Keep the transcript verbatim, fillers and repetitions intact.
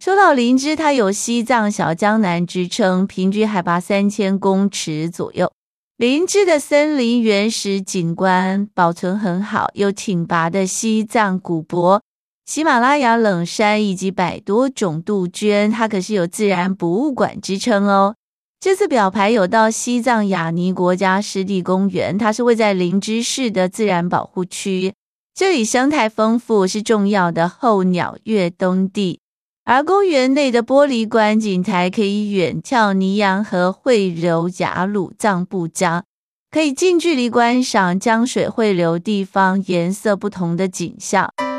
说到林芝，它有西藏小江南之称，平均海拔三千公尺左右。林芝的森林原始景观保存很好，有挺拔的西藏古柏、喜马拉雅冷杉以及百多种杜鹃，它可是有自然博物馆之称哦。这次表牌有到西藏雅尼国家湿地公园，它是位在林芝市的自然保护区，这里生态丰富，是重要的候鸟越冬地。而公园内的玻璃观景台可以远眺尼洋河汇流雅鲁藏布江，可以近距离观赏江水汇流地方颜色不同的景象。